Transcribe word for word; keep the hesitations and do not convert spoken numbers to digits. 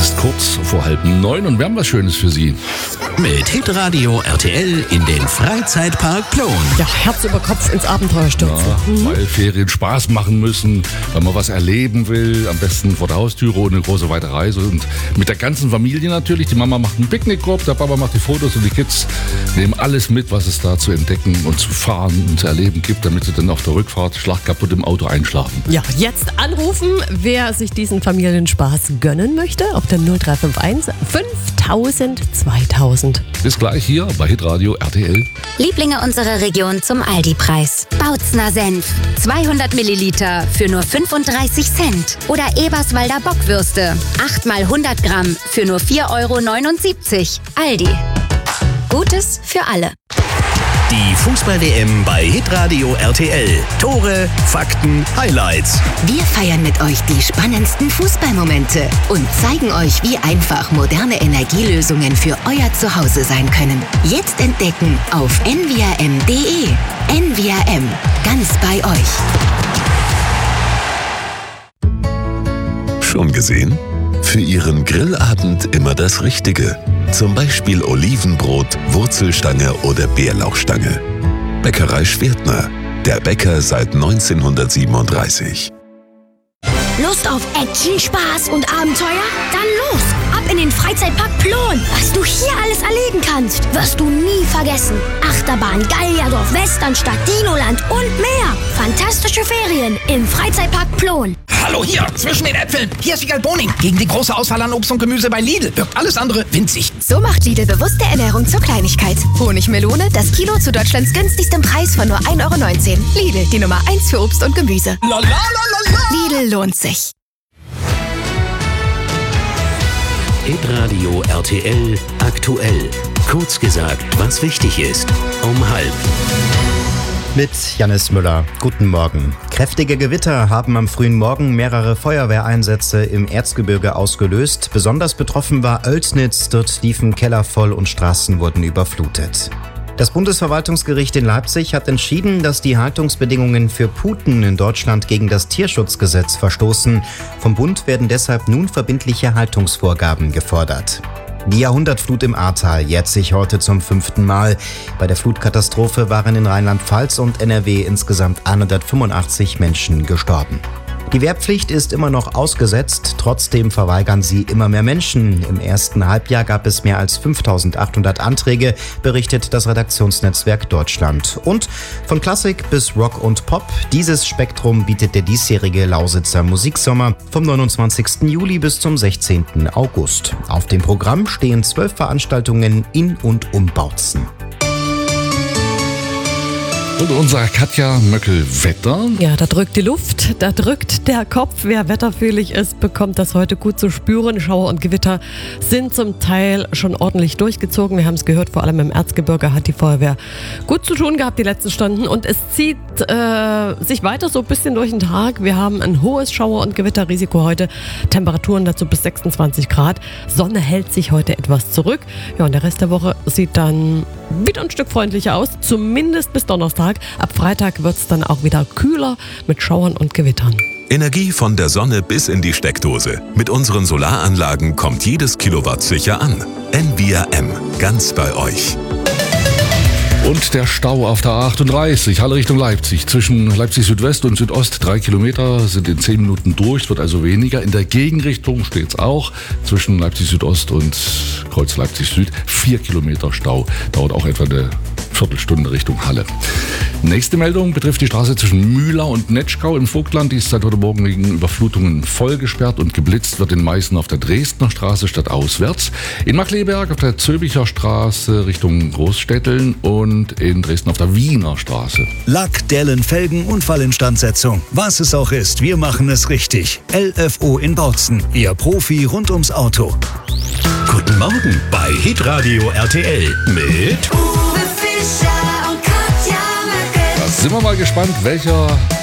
ist kurz vor halb neun und wir haben was Schönes für Sie. Mit Hitradio R T L in den Freizeitpark Plon. Ja, Herz über Kopf ins Abenteuer stürzen. Ja, mhm. Weil Ferien Spaß machen müssen, weil man was erleben will, am besten vor der Haustüre ohne eine große weite Reise und mit der ganzen Familie natürlich. Die Mama macht einen Picknickkorb, der Papa macht die Fotos und die Kids nehmen alles mit, was es da zu entdecken und zu fahren und zu erleben gibt, damit sie dann auf der Rückfahrt schlagkaputt im Auto einschlafen. Ja, jetzt anrufen, wer sich diesen Familienspaß gönnen möchte, auf der null drei fünf eins fünftausend zweitausend. Bis gleich hier bei Hitradio R T L. Lieblinge unserer Region zum Aldi-Preis. Bautzner Senf, zweihundert Milliliter für nur fünfunddreißig Cent. Oder Eberswalder Bockwürste, acht mal hundert Gramm für nur vier Euro neunundsiebzig. Aldi. Gutes für alle. Die Fußball-W M bei Hitradio R T L. Tore, Fakten, Highlights. Wir feiern mit euch die spannendsten Fußballmomente und zeigen euch, wie einfach moderne Energielösungen für euer Zuhause sein können. Jetzt entdecken auf n v r m punkt d e. N V R M, ganz bei euch. Schon gesehen? Für Ihren Grillabend immer das Richtige. Zum Beispiel Olivenbrot, Wurzelstange oder Bärlauchstange. Bäckerei Schwertner. Der Bäcker seit neunzehnhundertsiebenunddreißig. Lust auf Action, Spaß und Abenteuer? Dann los! Ab in den Freizeitpark Plon! Was du hier alles erleben kannst, wirst du nie vergessen. Achterbahn, Gallierdorf, Westernstadt, Dinoland und mehr. Fantastische Ferien im Freizeitpark Plon. Hallo hier, zwischen den Äpfeln. Hier ist Wiegald Boning. Gegen die große Auswahl an Obst und Gemüse bei Lidl wirkt alles andere winzig. So macht Lidl bewusste Ernährung zur Kleinigkeit. Honigmelone, das Kilo zu Deutschlands günstigstem Preis von nur ein Euro neunzehn. Lidl, die Nummer eins für Obst und Gemüse. La, la, la, la, la. Lidl lohnt sich. Hitradio R T L aktuell. Kurz gesagt, was wichtig ist. Um halb. Mit Jannis Müller. Guten Morgen. Kräftige Gewitter haben am frühen Morgen mehrere Feuerwehreinsätze im Erzgebirge ausgelöst. Besonders betroffen war Oelsnitz. Dort liefen Keller voll und Straßen wurden überflutet. Das Bundesverwaltungsgericht in Leipzig hat entschieden, dass die Haltungsbedingungen für Puten in Deutschland gegen das Tierschutzgesetz verstoßen. Vom Bund werden deshalb nun verbindliche Haltungsvorgaben gefordert. Die Jahrhundertflut im Ahrtal jährt sich heute zum fünften Mal. Bei der Flutkatastrophe waren in Rheinland-Pfalz und N R W insgesamt hundertfünfundachtzig Menschen gestorben. Die Wehrpflicht ist immer noch ausgesetzt, trotzdem verweigern sie immer mehr Menschen. Im ersten Halbjahr gab es mehr als fünftausendachthundert Anträge, berichtet das Redaktionsnetzwerk Deutschland. Und von Klassik bis Rock und Pop, dieses Spektrum bietet der diesjährige Lausitzer Musiksommer vom neunundzwanzigsten Juli bis zum sechzehnten August. Auf dem Programm stehen zwölf Veranstaltungen in und um Bautzen. Und unser Katja Möckel-Wetter. Ja, da drückt die Luft, da drückt der Kopf. Wer wetterfühlig ist, bekommt das heute gut zu spüren. Schauer und Gewitter sind zum Teil schon ordentlich durchgezogen. Wir haben es gehört, vor allem im Erzgebirge hat die Feuerwehr gut zu tun gehabt die letzten Stunden. Und es zieht äh, sich weiter so ein bisschen durch den Tag. Wir haben ein hohes Schauer- und Gewitterrisiko heute. Temperaturen dazu bis sechsundzwanzig Grad. Sonne hält sich heute etwas zurück. Ja, und der Rest der Woche sieht dann wieder ein Stück freundlicher aus. Zumindest bis Donnerstag. Ab Freitag wird es dann auch wieder kühler mit Schauern und Gewittern. Energie von der Sonne bis in die Steckdose. Mit unseren Solaranlagen kommt jedes Kilowatt sicher an. N V R M, ganz bei euch. Und der Stau auf der A achtunddreißig, Halle Richtung Leipzig. Zwischen Leipzig Südwest und Südost drei Kilometer sind in zehn Minuten durch, wird also weniger. In der Gegenrichtung steht es auch. Zwischen Leipzig Südost und Kreuz Leipzig Süd vier Kilometer Stau. Dauert auch etwa eine Viertelstunde Richtung Halle. Nächste Meldung betrifft die Straße zwischen Mühlau und Netschkau im Vogtland. Die ist seit heute Morgen wegen Überflutungen voll gesperrt und geblitzt wird in Meißen auf der Dresdner Straße stadtauswärts. In Markleberg auf der Zöbicher Straße Richtung Großstädteln und in Dresden auf der Wiener Straße. Lack, Dellen, Felgen, Unfallinstandsetzung. Was es auch ist, wir machen es richtig. L F O in Bautzen, Ihr Profi rund ums Auto. Guten Morgen bei Hitradio R T L mit Da sind wir mal gespannt, welcher